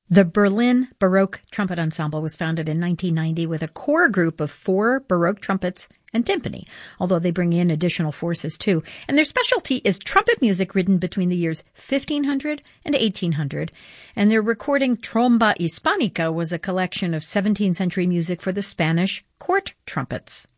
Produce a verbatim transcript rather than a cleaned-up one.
The Berlin Baroque Trumpet Ensemble was founded in nineteen ninety with a core group of four Baroque trumpets and timpani, although they bring in additional forces too. And their specialty is trumpet music written between the years fifteen hundred and eighteen hundred. And their recording Tromba Hispanica was a collection of seventeenth century music for the Spanish court trumpets.